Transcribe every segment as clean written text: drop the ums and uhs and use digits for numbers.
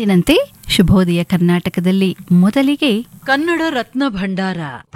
ಎಂದಿನಂತೆ ಶುಭೋದಯ ಕರ್ನಾಟಕದಲ್ಲಿ ಮೊದಲಿಗೆ ಕನ್ನಡ ರತ್ನ ಭಂಡಾರ.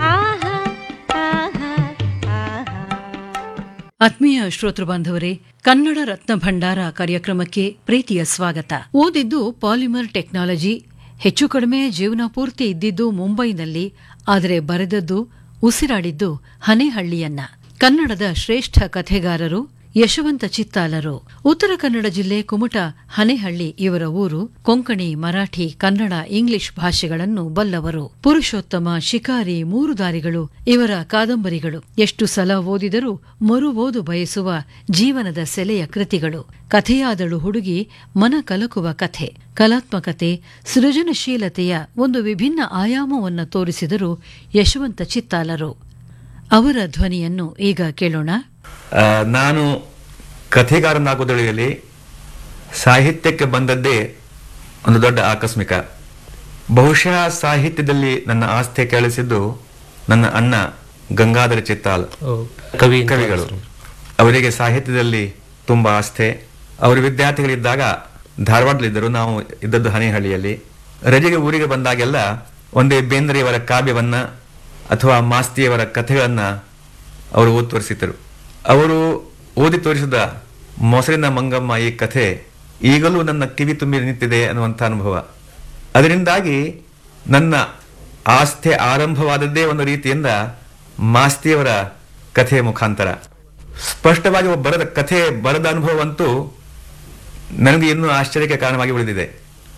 ಆತ್ಮೀಯ ಶ್ರೋತೃ ಬಾಂಧವರೇ, ಕನ್ನಡ ರತ್ನ ಭಂಡಾರ ಕಾರ್ಯಕ್ರಮಕ್ಕೆ ಪ್ರೀತಿಯ ಸ್ವಾಗತ. ಓದಿದ್ದು ಪಾಲಿಮರ್ ಟೆಕ್ನಾಲಜಿ, ಹೆಚ್ಚು ಕಡಿಮೆ ಜೀವನ ಪೂರ್ತಿ ಇದ್ದಿದ್ದು ಮುಂಬೈನಲ್ಲಿ, ಆದರೆ ಬರೆದದ್ದು ಉಸಿರಾಡಿದ್ದು ಹನೇಹಳ್ಳಿಯನ್ನ. ಕನ್ನಡದ ಶ್ರೇಷ್ಠ ಕಥೆಗಾರರು ಯಶವಂತ ಚಿತ್ತಾಲರು. ಉತ್ತರ ಕನ್ನಡ ಜಿಲ್ಲೆ ಕುಮಟ ಹನೇಹಳ್ಳಿ ಇವರ ಊರು. ಕೊಂಕಣಿ, ಮರಾಠಿ, ಕನ್ನಡ, ಇಂಗ್ಲಿಷ್ ಭಾಷೆಗಳನ್ನು ಬಲ್ಲವರು. ಪುರುಷೋತ್ತಮ, ಶಿಕಾರಿ, ಮೂರು ದಾರಿಗಳು ಇವರ ಕಾದಂಬರಿಗಳು. ಎಷ್ಟು ಸಲ ಓದಿದರೂ ಮರು ಓದು ಬಯಸುವ ಜೀವನದ ಸೆಲೆಯ ಕೃತಿಗಳು. ಕಥೆಯಾದಳು ಹುಡುಗಿ, ಮನ ಕಲಕುವ ಕಥೆ. ಕಲಾತ್ಮಕತೆ, ಸೃಜನಶೀಲತೆಯ ಒಂದು ವಿಭಿನ್ನ ಆಯಾಮವನ್ನು ತೋರಿಸಿದರು ಯಶವಂತ ಚಿತ್ತಾಲರು. ಅವರ ಧ್ವನಿಯನ್ನು ಈಗ ಕೇಳೋಣ. ನಾನು ಕಥೆಗಾರನಾಗುವುದರಲ್ಲಿ ಸಾಹಿತ್ಯಕ್ಕೆ ಬಂದದ್ದೇ ಒಂದು ದೊಡ್ಡ ಆಕಸ್ಮಿಕ. ಬಹುಶಃ ಸಾಹಿತ್ಯದಲ್ಲಿ ನನ್ನ ಆಸ್ಥೆ ಕೇಳಿಸಿದ್ದು ನನ್ನ ಅಣ್ಣ ಗಂಗಾಧರ ಚಿತ್ತಾಲ್ ಕವಿಗಳು. ಅವರಿಗೆ ಸಾಹಿತ್ಯದಲ್ಲಿ ತುಂಬಾ ಆಸ್ಥೆ. ಅವರು ವಿದ್ಯಾರ್ಥಿಗಳಿದ್ದಾಗ ಧಾರವಾಡದಲ್ಲಿದ್ದರು, ನಾವು ಇದ್ದದ್ದು ಹನೇಹಳ್ಳಿಯಲ್ಲಿ. ರಜೆಗೆ ಊರಿಗೆ ಬಂದಾಗೆಲ್ಲ ಒಂದೇ ಬೇಂದ್ರೆಯವರ ಕಾವ್ಯವನ್ನ ಅಥವಾ ಮಾಸ್ತಿಯವರ ಕಥೆಗಳನ್ನ ಅವರು ಓದಿ ತೋರಿಸಿದ್ದರು. ಅವರು ಓದಿ ತೋರಿಸಿದ ಮೊಸರಿನ ಮಂಗಮ್ಮ ಈ ಕಥೆ ಈಗಲೂ ನನ್ನ ಕಿವಿ ತುಂಬಿ ನಿಂತಿದೆ ಅನ್ನುವಂಥ ಅನುಭವ. ಅದರಿಂದಾಗಿ ನನ್ನ ಆಸ್ಥೆ ಆರಂಭವಾದದ್ದೇ ಒಂದು ರೀತಿಯಿಂದ ಮಾಸ್ತಿಯವರ ಕಥೆಯ ಮುಖಾಂತರ. ಸ್ಪಷ್ಟವಾಗಿ ಬರೆದ ಕಥೆ, ಬರೆದ ಅನುಭವವಂತೂ ನನಗೆ ಇನ್ನೂ ಆಶ್ಚರ್ಯಕ್ಕೆ ಕಾರಣವಾಗಿ ಉಳಿದಿದೆ.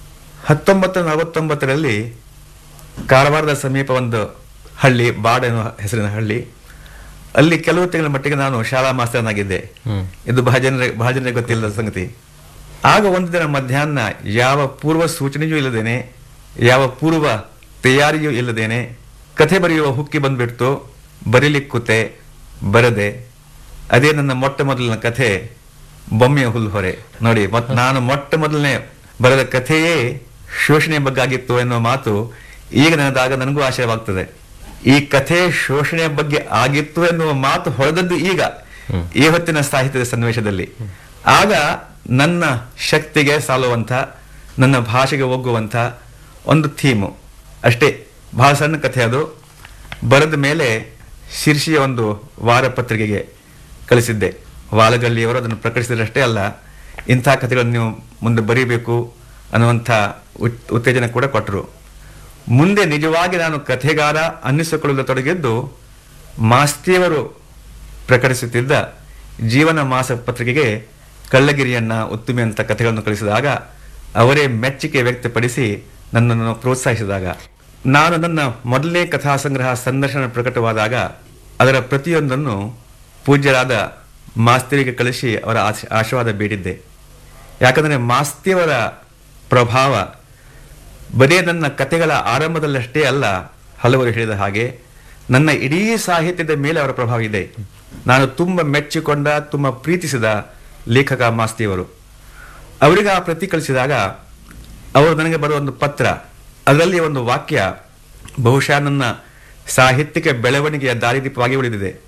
1949ರಲ್ಲಿ ಕಾರವಾರದ ಸಮೀಪ ಒಂದು ಹಳ್ಳಿ, ಬಾಡ್ ಎನ್ನುವ ಹೆಸರಿನ ಹಳ್ಳಿ, ಅಲ್ಲಿ ಕೆಲವು ತಿಂಗಳ ಮಟ್ಟಿಗೆ ನಾನು ಶಾಲಾ ಮಾಸ್ತರನಾಗಿದ್ದೆ. ಇದು ಬಹಳ ಜನರಿಗೆ ಗೊತ್ತಿಲ್ಲದ ಸಂಗತಿ. ಆಗ ಒಂದು ದಿನ ಮಧ್ಯಾಹ್ನ ಯಾವ ಪೂರ್ವ ಸೂಚನೆಯೂ ಇಲ್ಲದೇನೆ, ಯಾವ ಪೂರ್ವ ತಯಾರಿಯೂ ಇಲ್ಲದೇನೆ ಕಥೆ ಬರೆಯುವ ಹುಕ್ಕಿ ಬಂದ್ಬಿಡ್ತು. ಬರೀಲಿಕ್ಕೆ ಕೂತೆ, ಬರದೆ. ಅದೇ ನನ್ನ ಮೊಟ್ಟ ಮೊದಲಿನ ಕಥೆ ಬೊಮ್ಮೆಯ ಹುಲ್ಹೊರೆ. ನೋಡಿ, ನಾನು ಮೊಟ್ಟ ಮೊದಲನೇ ಬರೆದ ಕಥೆಯೇ ಶೋಷಣೆ ಬಗ್ಗೆ ಆಗಿತ್ತು ಎನ್ನುವ ಮಾತು ಈಗ ನನಗೂ ಆಶ್ಚರ್ಯವಾಗ್ತದೆ. ಈ ಕಥೆ ಶೋಷಣೆಯ ಬಗ್ಗೆ ಆಗಿತ್ತು ಎನ್ನುವ ಮಾತು ಹೊಳೆದದ್ದು ಈಗ ಈ ಹೊತ್ತಿನ ಸಾಹಿತ್ಯದ ಸನ್ನಿವೇಶದಲ್ಲಿ. ಆಗ ನನ್ನ ಶಕ್ತಿಗೆ ಸಾಲುವಂಥ, ನನ್ನ ಭಾಷೆಗೆ ಒಗ್ಗುವಂಥ ಒಂದು ಥೀಮು ಅಷ್ಟೇ. ಬಹಳ ಸಣ್ಣ ಕಥೆ ಅದು. ಬರೆದ ಮೇಲೆ ಶಿರ್ಷಿಯ ಒಂದು ವಾರಪತ್ರಿಕೆಗೆ ಕಳಿಸಿದ್ದೆ. ವಾಲಗಲ್ಲಿಯವರು ಅದನ್ನು ಪ್ರಕಟಿಸಿದರಷ್ಟೇ ಅಲ್ಲ, ಇಂಥ ಕಥೆಗಳನ್ನು ನೀವು ಮುಂದೆ ಬರೀಬೇಕು ಅನ್ನುವಂಥ ಉತ್ತೇಜನ ಕೂಡ ಕೊಟ್ಟರು. ಮುಂದೆ ನಿಜವಾಗಿ ನಾನು ಕಥೆಗಾರ ಅನ್ನಿಸಿಕೊಳ್ಳಲು ತೊಡಗಿದ್ದು ಮಾಸ್ತಿಯವರು ಪ್ರಕಟಿಸುತ್ತಿದ್ದ ಜೀವನ ಮಾಸ ಪತ್ರಿಕೆಗೆ ಕಳ್ಳಗಿರಿಯನ್ನ, ಉತ್ತುಮೆ ಅಂತ ಕಥೆಗಳನ್ನು ಕಳಿಸಿದಾಗ ಅವರೇ ಮೆಚ್ಚುಗೆ ವ್ಯಕ್ತಪಡಿಸಿ ನನ್ನನ್ನು ಪ್ರೋತ್ಸಾಹಿಸಿದಾಗ, ನಾನು ನನ್ನ ಮೊದಲನೇ ಕಥಾ ಸಂಗ್ರಹ ಸಂದರ್ಶನ ಪ್ರಕಟವಾದಾಗ ಅದರ ಪ್ರತಿಯೊಂದನ್ನು ಪೂಜ್ಯರಾದ ಮಾಸ್ತಿಯವರಿಗೆ ಕಳಿಸಿ ಅವರ ಆಶೀರ್ವಾದ ಬೇಡಿದ್ದೆ. ಯಾಕಂದರೆ ಮಾಸ್ತಿಯವರ ಪ್ರಭಾವ ಬರೀ ನನ್ನ ಕಥೆಗಳ ಆರಂಭದಲ್ಲಷ್ಟೇ ಅಲ್ಲ, ಹಲವರು ಹೇಳಿದ ಹಾಗೆ ನನ್ನ ಇಡೀ ಸಾಹಿತ್ಯದ ಮೇಲೆ ಅವರ ಪ್ರಭಾವ ಇದೆ. ನಾನು ತುಂಬ ಮೆಚ್ಚಿಕೊಂಡ, ತುಂಬ ಪ್ರೀತಿಸಿದ ಲೇಖಕ ಮಾಸ್ತಿಯವರು. ಅವರಿಗೆ ಆ ಪ್ರತಿ ಕಳಿಸಿದಾಗ ಅವರು ನನಗೆ ಬರುವ ಒಂದು ಪತ್ರ, ಅದರಲ್ಲಿ ಒಂದು ವಾಕ್ಯ ಬಹುಶಃ ನನ್ನ ಸಾಹಿತ್ಯಿಕ ಬೆಳವಣಿಗೆಯ ದಾರಿದೀಪವಾಗಿ ಉಳಿದಿದೆ.